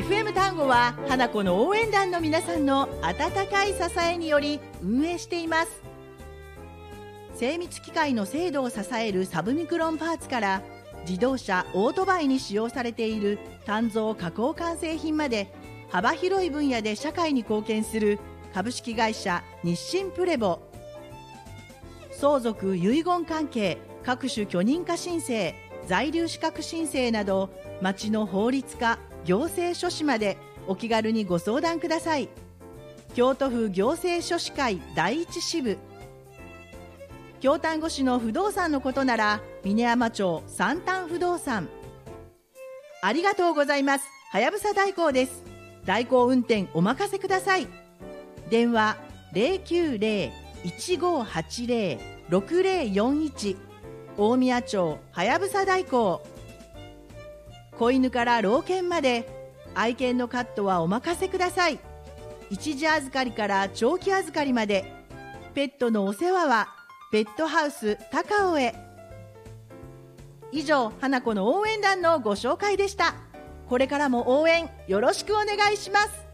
FM 単語は花子の応援団の皆さんの温かい支えにより運営しています。精密機械の精度を支えるサブミクロンパーツから、自動車オートバイに使用されている鍛造加工完成品まで、幅広い分野で社会に貢献する株式会社日清プレボ。相続遺言関係、各種許認可申請、在留資格申請など、町の法律課、行政書士までお気軽にご相談ください。京都府行政書士会第一支部。京丹後市の不動産のことなら峰山町三丹不動産。ありがとうございます。はやぶさ代行です。代行運転お任せください。電話090-1580-6041、大宮町はやぶさ代行。子犬から老犬まで愛犬のカットはお任せください。一時預かりから長期預かりまで、ペットのお世話はペットハウス高尾へ。以上、花子の応援団のご紹介でした。これからも応援よろしくお願いします。